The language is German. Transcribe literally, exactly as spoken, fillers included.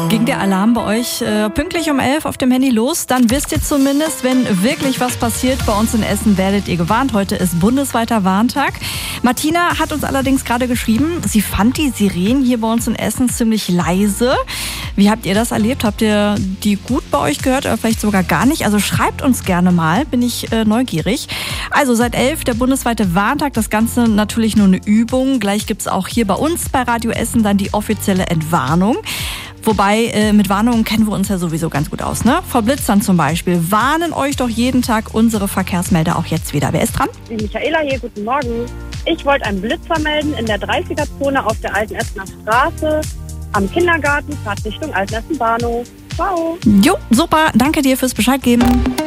Ging der Alarm bei euch äh, pünktlich um elf auf dem Handy los? Dann wisst ihr zumindest, wenn wirklich was passiert bei uns in Essen, werdet ihr gewarnt. Heute ist bundesweiter Warntag. Martina hat uns allerdings gerade geschrieben, sie fand die Sirenen hier bei uns in Essen ziemlich leise. Wie habt ihr das erlebt? Habt ihr die gut bei euch gehört oder vielleicht sogar gar nicht? Also schreibt uns gerne mal, bin ich äh, neugierig. Also seit elf der bundesweite Warntag, das Ganze natürlich nur eine Übung. Gleich gibt's auch hier bei uns bei Radio Essen dann die offizielle Entwarnung. Wobei, äh, mit Warnungen kennen wir uns ja sowieso ganz gut aus, ne? Vor Blitzern zum Beispiel. Warnen euch doch jeden Tag unsere Verkehrsmelder auch jetzt wieder. Wer ist dran? Michaela hier, guten Morgen. Ich wollte einen Blitzer melden in der dreißiger-Zone auf der Alten Essener Straße am Kindergarten, Fahrtrichtung Altenessen Bahnhof. Ciao. Jo, super. Danke dir fürs Bescheid geben.